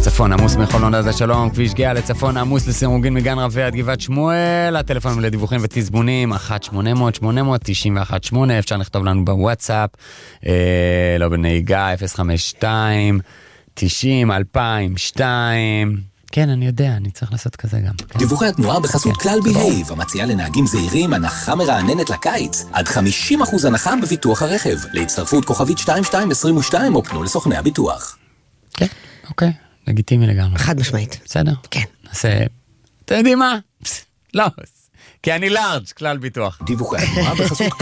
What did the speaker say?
הצפון עמוס מחולון עד השלום, כביש גאה לצפון עמוס לסירוגין מגן רבי עד גבעת שמואל, הטלפונים לדיווחים ותזבונים 1-800-891-8, אפשר לכתוב לנו בוואטסאפ, לא בנהיגה 052-90-2002, כן, אני יודע, אני צריך לעשות כזה גם. דיווחי התנועה בחסות כלל בהייב, המציעה לנהגים זהירים הנחה מרעננת לקיץ, עד 50% הנחה בביטוח הרכב, להצטרפות כוכבית 2222 או פנו לסוכני הביטוח. כן, אוקיי, לגיטימי לגמרי. חד משמעית. בסדר? כן. נעשה, אתם יודעים מה? לא, כי אני לארג' כלל ביטוח. דיווחי התנועה בחסות